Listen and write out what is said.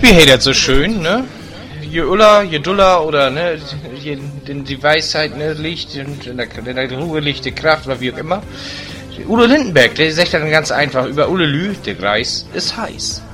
Wie hey das so schön, ne? Je Ulla, je Duller oder ne, die Weisheit ne, liegt und in der Ruhe liegt die Kraft oder wie auch immer. Udo Lindenberg, der sagt dann ganz einfach über Ulle Lü, der Greis ist heiß.